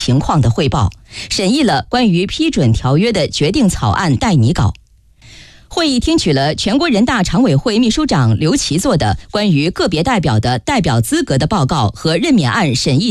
情况的汇报，审议了关于批准条约的决定草案待拟稿。会议听取了全国人大常委会秘书长刘奇做的关于个别代表的代表资格的报告和任免案审议